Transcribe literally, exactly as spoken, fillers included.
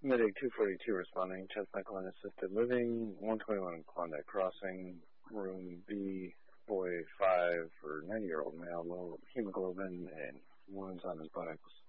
Medic two forty-two responding, chest medical and assisted living, one twenty-one Klondike Crossing, room B, boy five, or ninety-year-old male, low hemoglobin, and wounds on his buttocks.